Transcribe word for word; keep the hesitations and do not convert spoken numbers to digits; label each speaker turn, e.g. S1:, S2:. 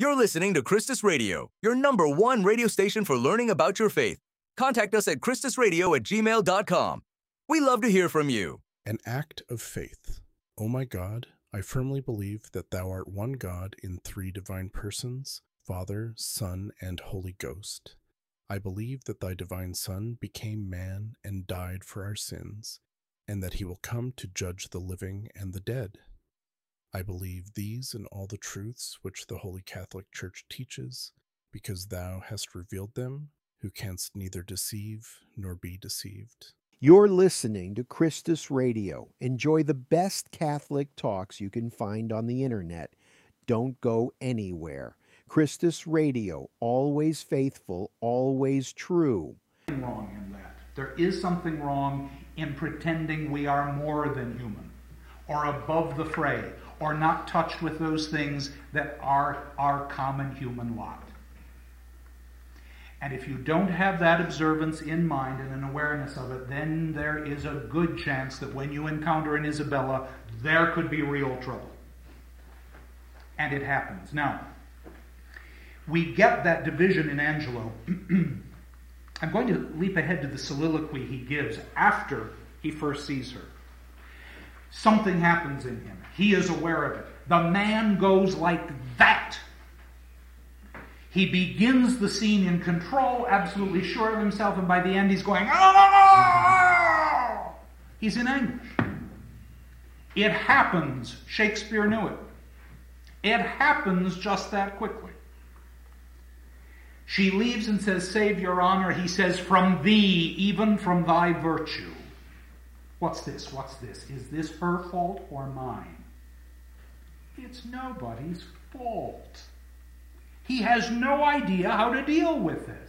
S1: You're listening to Christus Radio, your number one radio station for learning about your faith. Contact us at christus radio at gmail dot com. We love to hear from you.
S2: An act of faith. O my God, I firmly believe that thou art one God in three divine persons, Father, Son, and Holy Ghost. I believe that thy divine Son became man and died for our sins, and that he will come to judge the living and the dead. I believe these and all the truths which the Holy Catholic Church teaches, because thou hast revealed them, who canst neither deceive nor be deceived.
S3: You're listening to Christus Radio. Enjoy the best Catholic talks you can find on the internet. Don't go anywhere. Christus Radio, always faithful, always true.
S4: Wrong in that. There is something wrong in pretending we are more than human, or above the fray, or not touched with those things that are our common human lot. And if you don't have that observance in mind and an awareness of it, then there is a good chance that when you encounter an Isabella, there could be real trouble. And it happens. Now, we get that division in Angelo. I'm going to leap ahead to the soliloquy he gives after he first sees her. Something happens in him. He is aware of it. The man goes like that. He begins the scene in control, absolutely sure of himself, and by the end he's going, oh! He's in anguish. It happens. Shakespeare knew it. It happens just that quickly. She leaves and says, save your honor. He says, from thee, even from thy virtue. What's this? What's this? Is this her fault or mine? It's nobody's fault. He has no idea how to deal with it.